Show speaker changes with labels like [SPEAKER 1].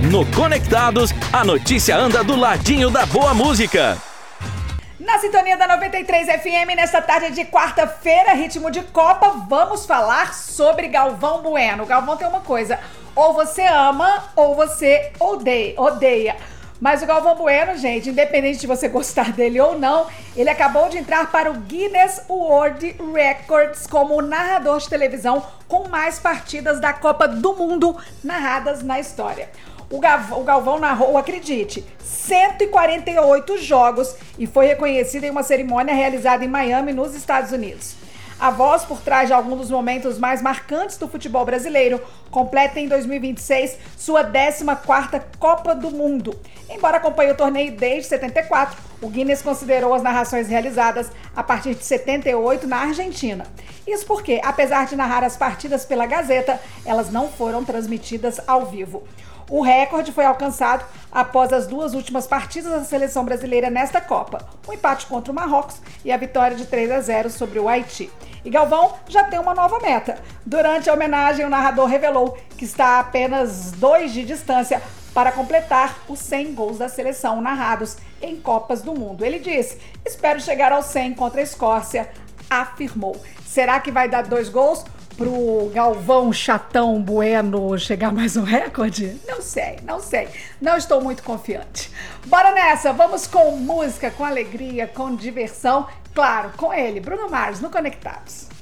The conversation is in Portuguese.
[SPEAKER 1] No Conectados, a notícia anda do ladinho da boa música.
[SPEAKER 2] Na sintonia da 93 FM, nesta tarde de quarta-feira, ritmo de Copa, vamos falar sobre Galvão Bueno. Galvão tem uma coisa, ou você ama ou você odeia. Mas o Galvão Bueno, gente, independente de você gostar dele ou não, ele acabou de entrar para o Guinness World Records como o narrador de televisão com mais partidas da Copa do Mundo narradas na história. O Galvão narrou, acredite, 148 jogos e foi reconhecido em uma cerimônia realizada em Miami, nos Estados Unidos. A voz por trás de alguns dos momentos mais marcantes do futebol brasileiro completa em 2026 sua 14ª Copa do Mundo. Embora acompanhe o torneio desde 74, o Guinness considerou as narrações realizadas a partir de 78 na Argentina. Isso porque, apesar de narrar as partidas pela Gazeta, elas não foram transmitidas ao vivo. O recorde foi alcançado após as duas últimas partidas da seleção brasileira nesta Copa, o empate contra o Marrocos e a vitória de 3-0 sobre o Haiti. E Galvão já tem uma nova meta. Durante a homenagem, o narrador revelou que está a apenas 2 de distância para completar os 100 gols da seleção narrados em Copas do Mundo. Ele disse: "Espero chegar aos 100 contra a Escócia", afirmou. Será que vai dar 2 gols pro Galvão Chatão Bueno chegar mais um recorde? Não sei. Não estou muito confiante. Bora nessa, vamos com música, com alegria, com diversão. Claro, com ele, Bruno Mars, no Conectados.